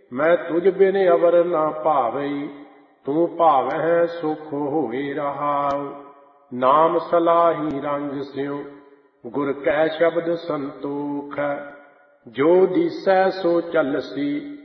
ਮੈਂ ਤੁਝ ਬਿਨ ਅਵਰ ਨਾ ਭਾਵਈ, ਤੂੰ ਭਾਵਹਿ ਸੁਖ ਹੋਏ ਰਹਾਉ। ਨਾਮ ਸਲਾਹੀ ਰੰਗ ਸਿਉ, ਗੁਰ ਕੈ ਸ਼ਬਦ ਸੰਤੋਖ। ਜੋ ਦੀਸੈ ਸੋ ਚੱਲਸੀ,